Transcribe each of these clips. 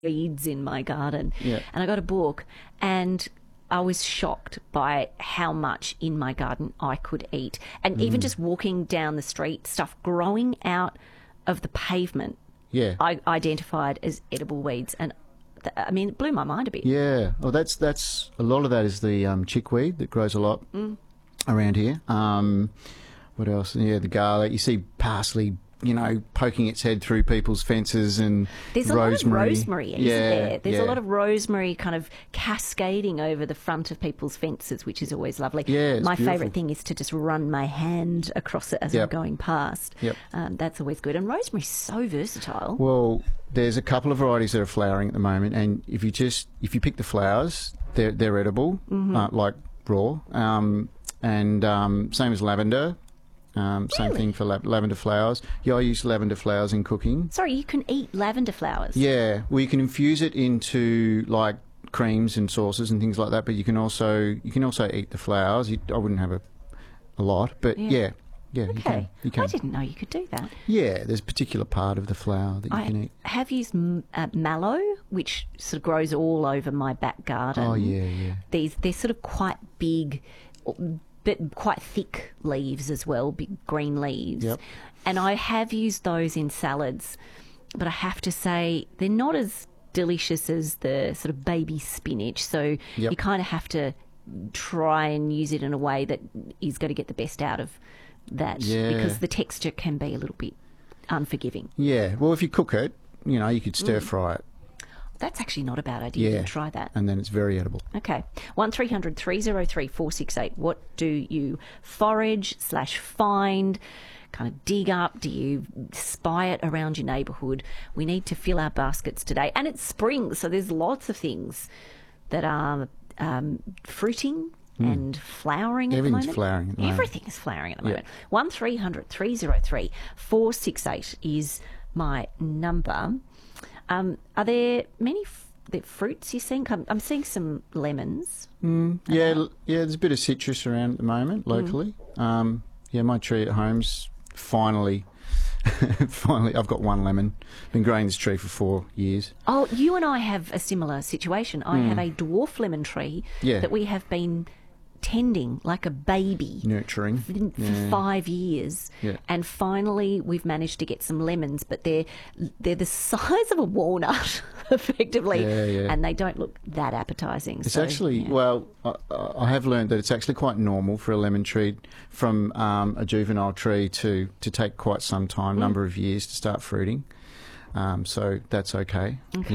weeds in my garden. Yeah. And I got a book, and I was shocked by how much in my garden I could eat. And even just walking down the street, stuff growing out of the pavement, Yeah. I identified as edible weeds. And I mean, it blew my mind a bit. Yeah. Well, that's a lot of that is the chickweed that grows a lot around here. What else? Yeah, the garlic. You see parsley, poking its head through people's fences, and There's a rosemary. lot of rosemary, isn't there? There's a lot of rosemary kind of cascading over the front of people's fences, which is always lovely. Yeah, it's my beautiful. favourite thing is to just run my hand across it as I'm going past. Yep. That's always good. And rosemary's so versatile. Well, there's a couple of varieties that are flowering at the moment, and if you pick the flowers, they're edible, like raw. Same as lavender. Same thing for lavender flowers. Yeah, I use lavender flowers in cooking. Sorry, you can eat lavender flowers? Yeah, well, you can infuse it into like creams and sauces and things like that. But you can also eat the flowers. I wouldn't have a lot, but yeah, Okay. you can. I didn't know you could do that. Yeah, there's a particular part of the flower that you can eat. I have used mallow, which sort of grows all over my back garden. Oh yeah. They're sort of quite big, but quite thick leaves as well, big green leaves. Yep. And I have used those in salads, but I have to say they're not as delicious as the sort of baby spinach. So you kind of have to try and use it in a way that is going to get the best out of that, because the texture can be a little bit unforgiving. Yeah, well, if you cook it, you could stir fry it. That's actually not a bad idea. You can try that. And then it's very edible. Okay. 1300 303 468. What do you forage/find, kind of dig up? Do you spy it around your neighbourhood? We need to fill our baskets today. And it's spring, so there's lots of things that are fruiting and flowering at the moment. Everything's flowering at the moment. Everything is flowering at the moment. 1300 303 468 is my number. Are there many fruits you're seeing? I'm seeing some lemons. Yeah, there's a bit of citrus around at the moment locally. My tree at home's finally, I've got one lemon. Been growing this tree for 4 years. Oh, you and I have a similar situation. I have a dwarf lemon tree that we have been tending like a baby, Nurturing. for 5 years, and finally we've managed to get some lemons, but they're the size of a walnut, effectively, and they don't look that appetising. It's actually, well, I have learned that it's actually quite normal for a lemon tree from a juvenile tree to take quite some time, number of years to start fruiting. So that's okay. Okay.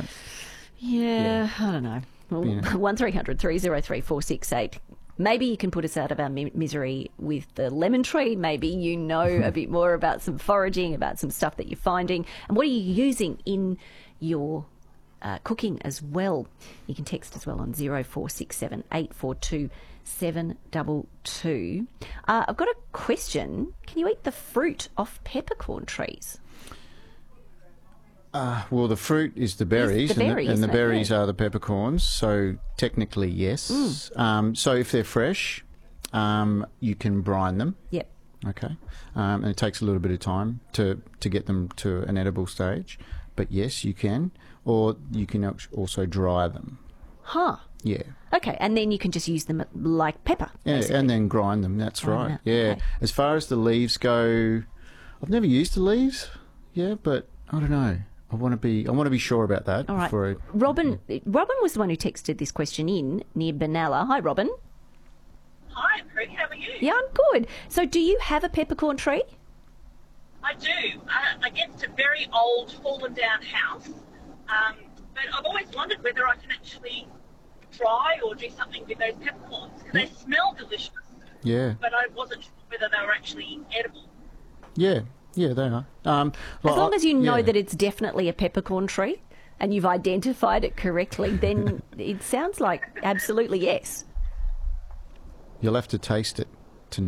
I don't know. Well, 1300 303 468. Maybe you can put us out of our misery with the lemon tree. Maybe you know a bit more about some foraging, about some stuff that you're finding. And what are you using in your cooking as well? You can text as well on 0467 842 722. I've got a question. Can you eat the fruit off peppercorn trees? Well, the fruit is the berries, and the berries are the peppercorns. So technically, yes. So if they're fresh, you can brine them. Yep. Okay. And it takes a little bit of time to get them to an edible stage. But yes, you can. Or you can also dry them. Huh. Yeah. Okay, and then you can just use them like pepper. Yeah, and then grind them. That's right. Yeah. Okay. As far as the leaves go, I've never used the leaves. Yeah, but I don't know. I want to be sure about that. All right. Robin was the one who texted this question in near Benalla. Hi, Robin. Hi, Prue. How are you? Yeah, I'm good. So do you have a peppercorn tree? I do. Against a very old, fallen down house. But I've always wondered whether I can actually try or do something with those peppercorns, because they smell delicious. Yeah. But I wasn't sure whether they were actually edible. Yeah. Yeah, they are. As long as you know that it's definitely a peppercorn tree and you've identified it correctly, then it sounds like absolutely yes. You'll have to taste it.